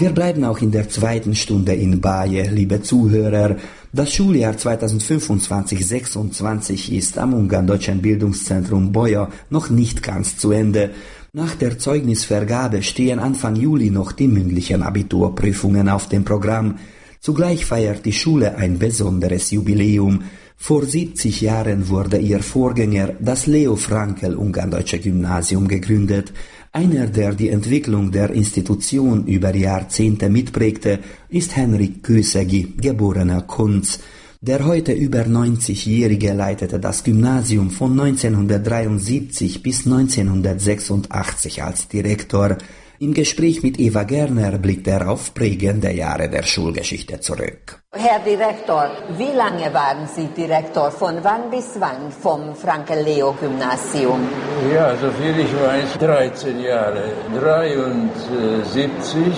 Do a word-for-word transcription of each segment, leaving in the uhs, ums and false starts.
Wir bleiben auch in der zweiten Stunde in Baje, liebe Zuhörer. Das Schuljahr zweitausendfünfundzwanzig sechsundzwanzig ist am Ungarn-Deutschen Bildungszentrum Baja noch nicht ganz zu Ende. Nach der Zeugnisvergabe stehen Anfang Juli noch die mündlichen Abiturprüfungen auf dem Programm. Zugleich feiert die Schule ein besonderes Jubiläum. Vor siebzig Jahren wurde ihr Vorgänger, das Leo Frankel Ungarn-Deutsche Gymnasium, gegründet. Einer, der die Entwicklung der Institution über Jahrzehnte mitprägte, ist Henrik Kőszegi, geborener Kunz. Der heute über neunzigjährige leitete das Gymnasium von neunzehnhundertdreiundsiebzig bis neunzehnhundertsechsundachtzig als Direktor. Im Gespräch mit Eva Gerner blickt er auf prägende Jahre der Schulgeschichte zurück. Herr Direktor, wie lange waren Sie Direktor? Von wann bis wann vom Frankel-Leo-Gymnasium? Ja, soviel ich weiß, dreizehn Jahre. dreiundsiebzig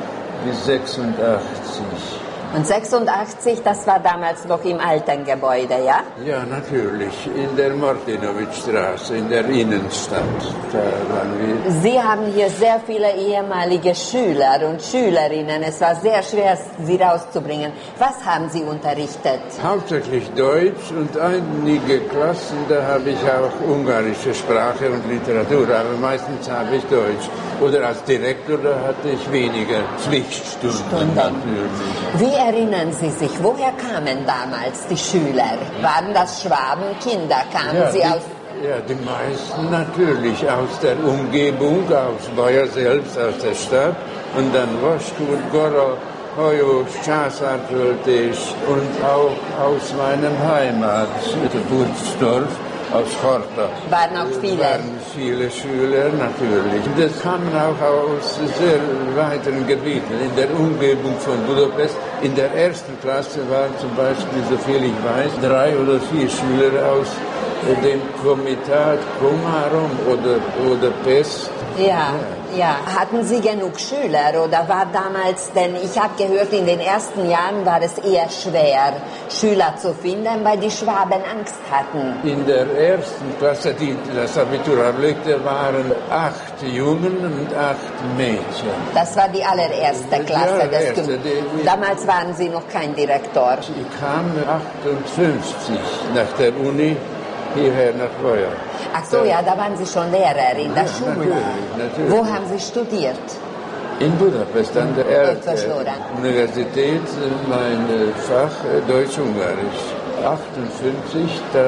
bis sechsundachtzig. Und sechsundachtzig, das war damals noch im alten Gebäude, ja? Ja, natürlich. In der Martinowitschstraße, in der Innenstadt. Da waren wir. Sie haben hier sehr viele ehemalige Schüler und Schülerinnen. Es war sehr schwer, sie rauszubringen. Was haben Sie unterrichtet? Hauptsächlich Deutsch und einige Klassen, da habe ich auch ungarische Sprache und Literatur, aber meistens habe ich Deutsch. Oder als Direktor, da hatte ich weniger Pflichtstunden. Stunden. Natürlich. Wie erinnern Sie sich, woher kamen damals die Schüler? Waren das Schwabenkinder? Kamen ja, sie die, aus... Ja, die meisten natürlich aus der Umgebung, aus Baja selbst, aus der Stadt. Und dann Vaskúr, Gora, Hajós, Császártöltés und auch aus meinem Heimat, Burgsdorf. Aus Horta. Waren auch viele? Waren viele Schüler, natürlich. Das kamen auch aus sehr weiteren Gebieten, in der Umgebung von Budapest. In der ersten Klasse waren zum Beispiel, soviel ich weiß, drei oder vier Schüler aus dem Komitat Komárom oder, oder Pest. Ja, ja, ja. Hatten Sie genug Schüler oder war damals, denn ich habe gehört, in den ersten Jahren war es eher schwer, Schüler zu finden, weil die Schwaben Angst hatten. In der ersten Klasse, die das Abitur ablegte, waren acht Jungen und acht Mädchen. Das war die allererste Klasse die des Gymnasiums. Damals waren Sie noch kein Direktor. Ich kam achtundfünfzig nach der Uni hierher nach Baja. Ach so, ja, da waren Sie schon Lehrer in der ja, Schule. Natürlich, natürlich. Wo haben Sie studiert? In Budapest, an der Universität, mein Fach Deutsch-Ungarisch. achtundfünfzig, da...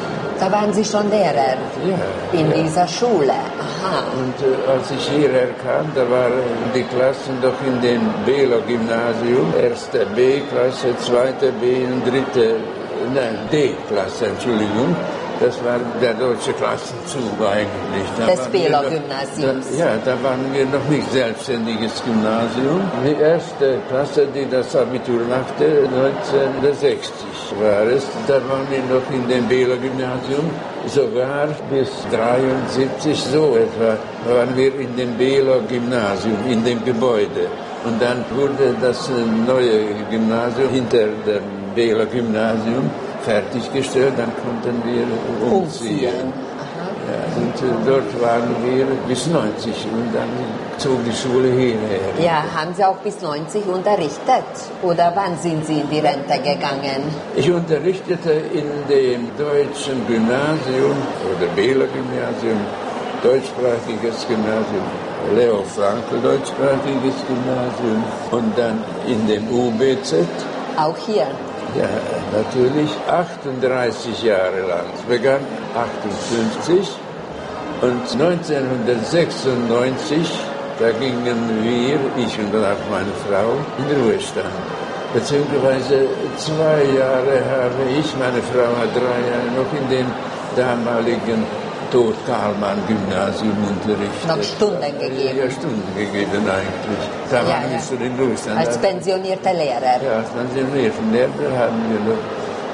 Da waren Sie schon Lehrer ja, in ja. dieser Schule. Aha. Und äh, als ich hierher kam, da waren die Klassen doch in dem Belo-Gymnasium. Erste B-Klasse, zweite B und dritte, nein, D-Klasse, Entschuldigung. Das war der deutsche Klassenzug eigentlich. Da des Belo-Gymnasiums. Ja, da waren wir noch nicht selbstständiges Gymnasium. Die erste Klasse, die das Abitur machte, neunzehnhundertsechzig war es. Da waren wir noch in dem Belo-Gymnasium. Sogar bis dreiundsiebzig, so etwa, waren wir in dem Belo-Gymnasium, in dem Gebäude. Und dann wurde das neue Gymnasium hinter dem Belo-Gymnasium fertiggestellt, dann konnten wir umziehen. Ja, und äh, dort waren wir bis neunzig und dann zog die Schule hierher. Ja, haben Sie auch bis neunzig unterrichtet? Oder wann sind Sie in die Rente gegangen? Ich unterrichtete in dem deutschen Gymnasium oder Belo-Gymnasium, deutschsprachiges Gymnasium, Leo Frankel, deutschsprachiges Gymnasium und dann in dem U B Z. Auch hier? Ja, natürlich achtunddreißig Jahre lang. Es begann achtundfünfzig und neunzehnhundertsechsundneunzig, da gingen wir, ich und auch meine Frau, in den Ruhestand. Beziehungsweise zwei Jahre habe ich, meine Frau hat drei Jahre noch in dem damaligen Tod-Karlmann-Gymnasium unterrichtet. Noch Stunden gegeben? Ja, Stunden gegeben eigentlich. Da ja, waren wir ja. zu den Ruhestand. Als pensionierte Lehrer? Ja, als pensionierten Lehrer haben wir noch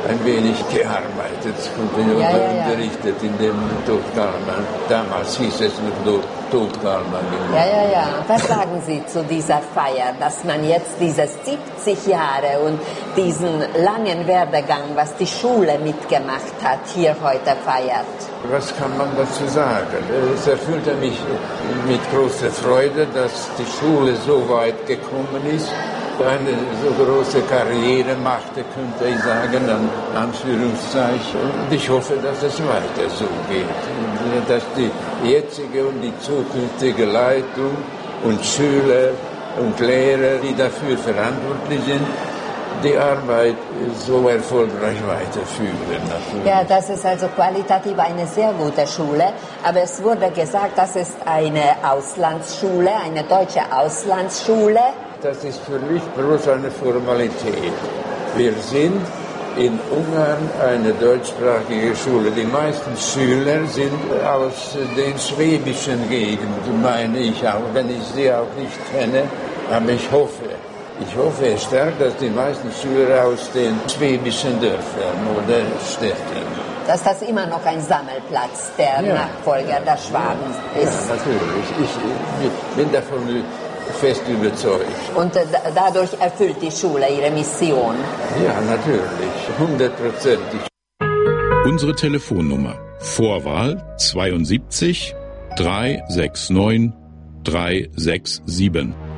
ein wenig gearbeitet und ja, ja, ja. unterrichtet in dem Tod Karlmann. Damals hieß es noch Tod Karlmann. Ja, ja, ja. Was sagen Sie zu dieser Feier, dass man jetzt diese siebzig Jahre und diesen langen Werdegang, was die Schule mitgemacht hat, hier heute feiert? Was kann man dazu sagen? Es erfüllte mich mit großer Freude, dass die Schule so weit gekommen ist, eine so große Karriere machte, könnte ich sagen, an Anführungszeichen. Und ich hoffe, dass es weiter so geht. Dass die jetzige und die zukünftige Leitung und Schüler und Lehrer, die dafür verantwortlich sind, die Arbeit so erfolgreich weiterführen. Natürlich. Ja, das ist also qualitativ eine sehr gute Schule, aber es wurde gesagt, das ist eine Auslandsschule, eine deutsche Auslandsschule. Das ist für mich bloß eine Formalität. Wir sind in Ungarn eine deutschsprachige Schule. Die meisten Schüler sind aus den schwäbischen Gegenden, meine ich auch, wenn ich sie auch nicht kenne, aber ich hoffe. Ich hoffe stark, dass die meisten Schüler aus den schwäbischen Dörfern oder Städten. Dass das immer noch ein Sammelplatz der ja. Nachfolger der Schwaben ja. ist. Ja, natürlich. Ich, ich bin davon fest überzeugt. Und äh, dadurch erfüllt die Schule ihre Mission. Ja, natürlich. Hundertprozentig. Unsere Telefonnummer. Vorwahl zweiundsiebzig drei sechs neun drei sechs sieben.